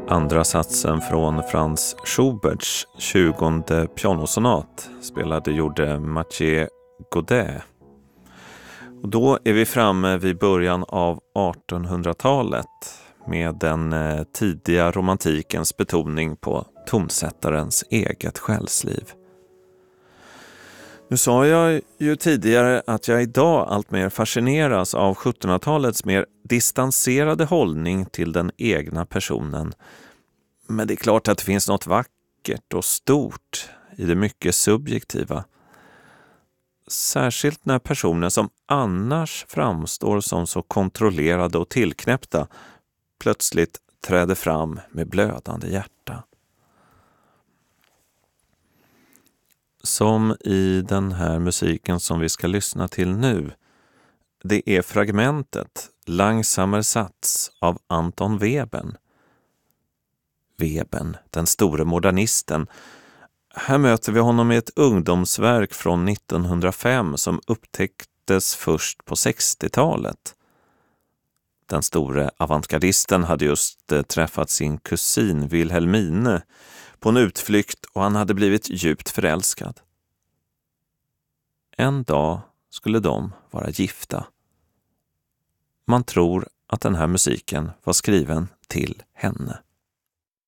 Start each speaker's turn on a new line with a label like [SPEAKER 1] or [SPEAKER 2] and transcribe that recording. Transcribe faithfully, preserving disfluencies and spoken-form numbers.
[SPEAKER 1] Andra satsen från Franz Schuberts tjugonde pianosonat spelade gjorde Mathieu Godet. Och då är vi framme vid början av artonhundratalet med den tidiga romantikens betoning på tonsättarens eget själsliv. Nu sa jag ju tidigare att jag idag allt mer fascineras av sjuttonhundratalets mer distanserade hållning till den egna personen. Men det är klart att det finns något vackert och stort i det mycket subjektiva. Särskilt när personer som annars framstår som så kontrollerade och tillknäppta plötsligt träder fram med blödande hjärta. Som i den här musiken som vi ska lyssna till nu. Det är fragmentet Langsamer sats av Anton Webern. Webern, den store modernisten. Här möter vi honom i ett ungdomsverk från nittonhundrafem som upptäcktes först på sextiotalet. Den store avantgardisten hade just träffat sin kusin Wilhelmine på en utflykt och han hade blivit djupt förälskad. En dag skulle de vara gifta. Man tror att den här musiken var skriven till henne.